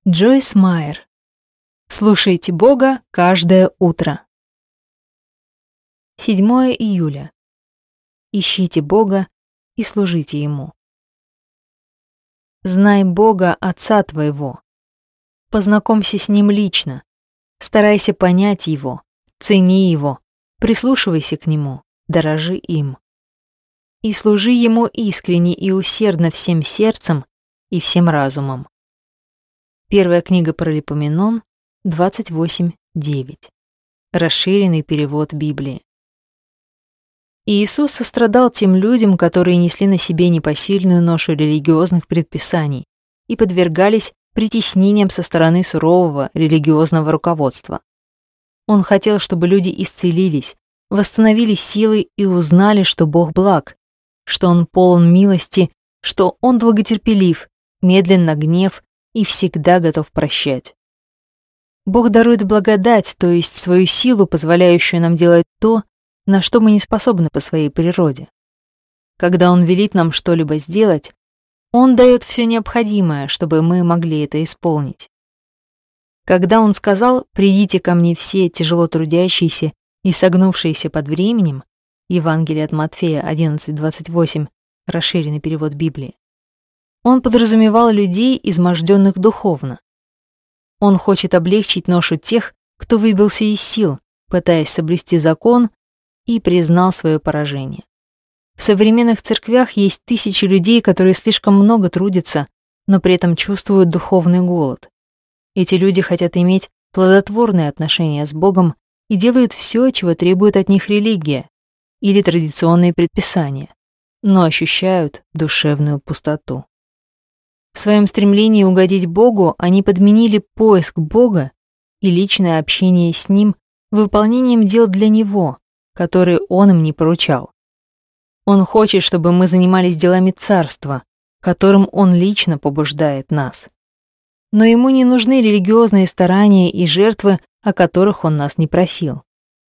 Джойс Майер. Слушайте Бога каждое утро. 7 июля. Ищите Бога и служите Ему. Знай Бога, Отца твоего. Познакомься с Ним лично. Старайся понять Его, цени Его, прислушивайся к Нему, дорожи им. И служи Ему искренне и усердно всем сердцем и всем разумом. Первая книга Паралипоменон, 28:9. Расширенный перевод Библии. И Иисус сострадал тем людям, которые несли на себе непосильную ношу религиозных предписаний и подвергались притеснениям со стороны сурового религиозного руководства. Он хотел, чтобы люди исцелились, восстановились силой и узнали, что Бог благ, что Он полон милости, что Он долготерпелив, медлен на гнев и всегда готов прощать. Бог дарует благодать, то есть свою силу, позволяющую нам делать то, на что мы не способны по своей природе. Когда Он велит нам что-либо сделать, Он дает все необходимое, чтобы мы могли это исполнить. Когда Он сказал: «Придите ко мне все тяжело трудящиеся и согнувшиеся под временем», Евангелие от Матфея 11:28, расширенный перевод Библии, Он подразумевал людей, изможденных духовно. Он хочет облегчить ношу тех, кто выбился из сил, пытаясь соблюсти закон, и признал свое поражение. В современных церквях есть тысячи людей, которые слишком много трудятся, но при этом чувствуют духовный голод. Эти люди хотят иметь плодотворные отношения с Богом и делают все, чего требует от них религия или традиционные предписания, но ощущают душевную пустоту. В своем стремлении угодить Богу они подменили поиск Бога и личное общение с Ним выполнением дел для Него, которые Он им не поручал. Он хочет, чтобы мы занимались делами Царства, которым Он лично побуждает нас. Но Ему не нужны религиозные старания и жертвы, о которых Он нас не просил.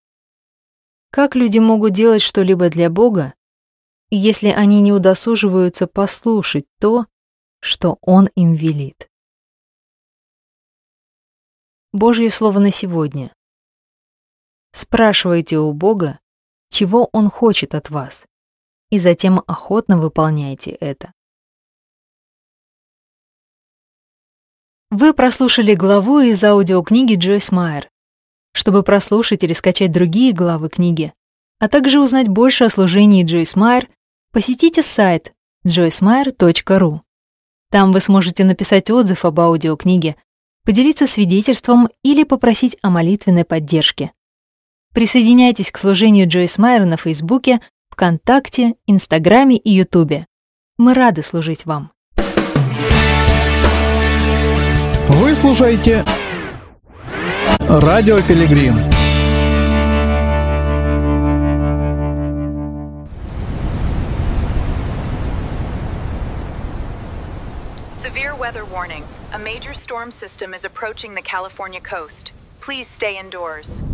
Как люди могут делать что-либо для Бога, если они не удосуживаются послушать то, что Он им велит? Божье слово на сегодня. Спрашивайте у Бога, чего Он хочет от вас, и затем охотно выполняйте это. Вы прослушали главу из аудиокниги Джойс Майер. Чтобы прослушать или скачать другие главы книги, а также узнать больше о служении Джойс Майер, посетите сайт joycemeyer.ru. Там вы сможете написать отзыв об аудиокниге, поделиться свидетельством или попросить о молитвенной поддержке. Присоединяйтесь к служению Джойс Майер на Фейсбуке, ВКонтакте, Инстаграме и Ютубе. Мы рады служить вам. Вы слушаете Радио Пилигрим. Severe weather warning. A major storm system is approaching the California coast. Please stay indoors.